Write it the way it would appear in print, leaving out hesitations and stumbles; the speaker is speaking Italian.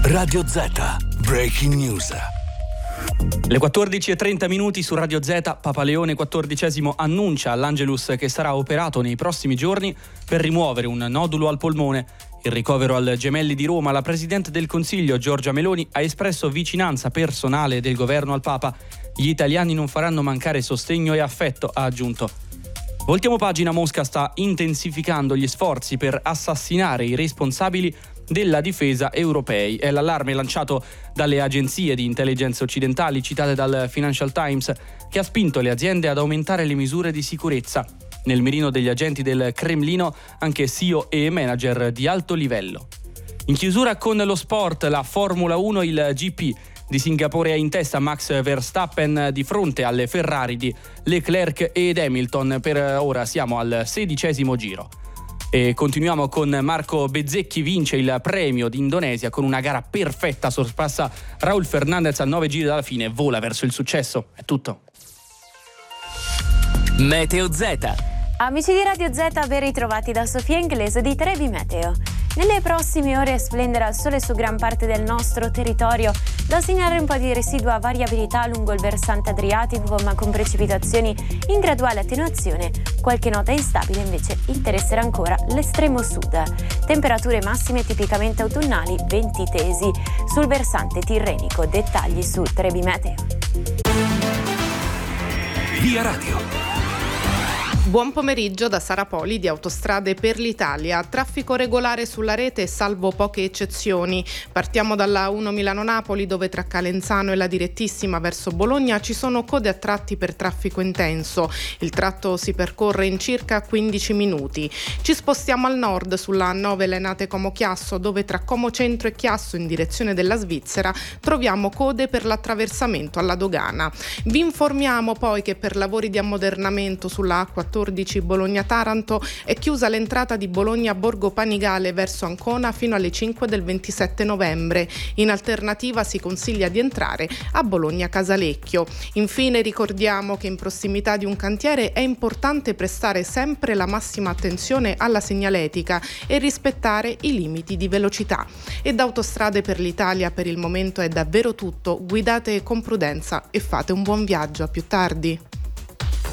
Radio Z, Breaking News. Le 14:30 su Radio Z. Papa Leone XIV annuncia all'Angelus che sarà operato nei prossimi giorni per rimuovere un nodulo al polmone. Il ricovero al Gemelli di Roma. La Presidente del Consiglio Giorgia Meloni ha espresso vicinanza personale del governo al Papa. Gli italiani non faranno mancare sostegno e affetto, ha aggiunto. Voltiamo pagina. Mosca sta intensificando gli sforzi per assassinare i responsabili della difesa europei. È l'allarme lanciato dalle agenzie di intelligence occidentali citate dal Financial Times, che ha spinto le aziende ad aumentare le misure di sicurezza. Nel mirino degli agenti del Cremlino anche CEO e manager di alto livello. In chiusura con lo sport, la Formula 1, il GP di Singapore è in testa. Max Verstappen di fronte alle Ferrari di Leclerc ed Hamilton. Per ora siamo al 16° giro. E continuiamo con Marco Bezzecchi, vince il premio d'Indonesia con una gara perfetta, sorpassa Raul Fernandez a 9 giri dalla fine e vola verso il successo. È tutto. Meteo Z. Amici di Radio Z, ben ritrovati da Sofia Inglese di Trevi Meteo. Nelle prossime ore splenderà il sole su gran parte del nostro territorio, da segnalare un po' di residua variabilità lungo il versante adriatico, ma con precipitazioni in graduale attenuazione. Qualche nota instabile invece interesserà ancora l'estremo sud. Temperature massime tipicamente autunnali, venti tesi. Sul versante tirrenico, dettagli su Trevi Meteo. Via Radio. Buon pomeriggio da Sara Poli di Autostrade per l'Italia. Traffico regolare sulla rete salvo poche eccezioni. Partiamo dalla 1 Milano-Napoli, dove tra Calenzano e la direttissima verso Bologna ci sono code a tratti per traffico intenso. Il tratto si percorre in circa 15 minuti. Ci spostiamo al nord sulla A9 Lenate-Como Chiasso, dove tra Como Centro e Chiasso in direzione della Svizzera troviamo code per l'attraversamento alla dogana. Vi informiamo poi che per lavori di ammodernamento sulla A14 Bologna-Taranto è chiusa l'entrata di Bologna-Borgo Panigale verso Ancona fino alle 5 del 27 novembre. In alternativa si consiglia di entrare a Bologna-Casalecchio. Infine ricordiamo che in prossimità di un cantiere è importante prestare sempre la massima attenzione alla segnaletica e rispettare i limiti di velocità. E da Autostrade per l'Italia per il momento è davvero tutto. Guidate con prudenza e fate un buon viaggio. A più tardi.